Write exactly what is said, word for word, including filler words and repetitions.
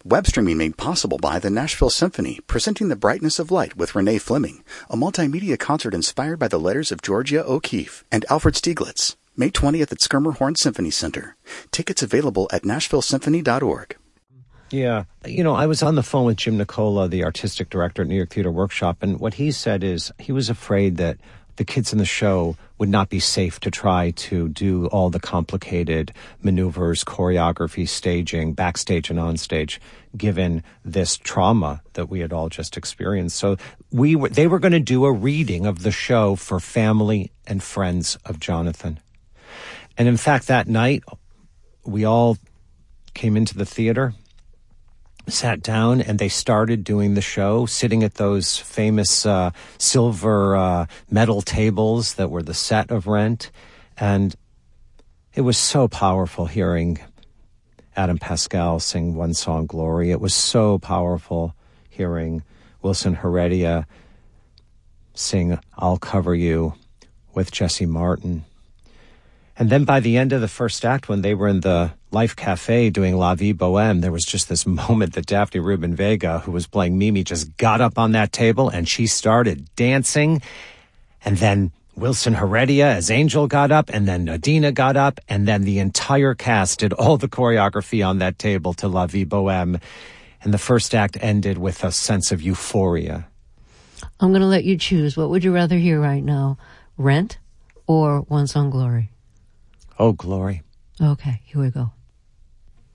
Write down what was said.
Web streaming made possible by the Nashville Symphony, presenting The Brightness of Light with Renee Fleming, a multimedia concert inspired by the letters of Georgia O'Keeffe and Alfred Stieglitz. May twentieth at Skirmerhorn Symphony Center. Tickets available at nashville symphony dot org. Yeah. You know, I was on the phone with Jim Nicola, the artistic director at New York Theater Workshop, and what he said is he was afraid that the kids in the show would not be safe to try to do all the complicated maneuvers, choreography, staging, backstage and onstage, given this trauma that we had all just experienced. So we were, they were going to do a reading of the show for family and friends of Jonathan. And in fact, that night, we all came into the theater, sat down, and they started doing the show, sitting at those famous uh, silver uh, metal tables that were the set of Rent. And it was so powerful hearing Adam Pascal sing one song, Glory. It was so powerful hearing Wilson Heredia sing I'll Cover You with Jesse Martin. And then by the end of the first act, when they were in the Life Cafe doing La Vie Boheme, there was just this moment that Daphne Rubin Vega, who was playing Mimi, just got up on that table and she started dancing. And then Wilson Heredia as Angel got up, and then Nadina got up, and then the entire cast did all the choreography on that table to La Vie Boheme. And the first act ended with a sense of euphoria. I'm going to let you choose. What would you rather hear right now? Rent or One Song Glory? Oh, Glory. Okay, here we go.